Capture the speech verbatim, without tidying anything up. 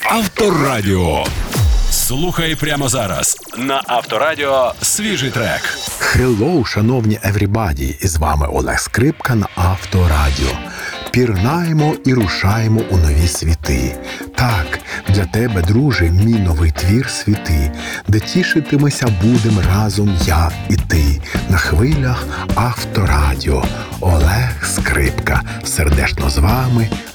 Авторадіо. Слухай прямо зараз на Авторадіо свіжий трек. Хеллоу, шановні еврібаді, і з вами Олег Скрипка на Авторадіо. Пірнаємо і рушаємо у нові світи. Так, для тебе, друже, мій новий твір світи, де тішитимеся будем разом я і ти. На хвилях Авторадіо. Олег Скрипка. Сердечно з вами